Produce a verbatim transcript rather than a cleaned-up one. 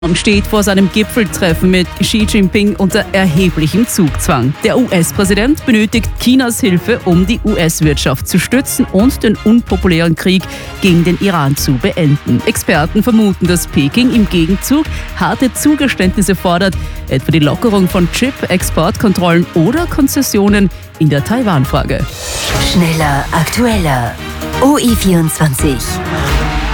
und steht vor seinem Gipfeltreffen mit Xi Jinping unter erheblichem Zugzwang. Der U S-Präsident benötigt Chinas Hilfe, um die U S-Wirtschaft zu stützen und den unpopulären Krieg gegen den Iran zu beenden. Experten vermuten, dass Peking im Gegenzug harte Zugeständnisse fordert, etwa die Lockerung von Chip-Exportkontrollen oder Konzessionen in der Taiwan-Frage. Schneller, aktueller. O I vierundzwanzig.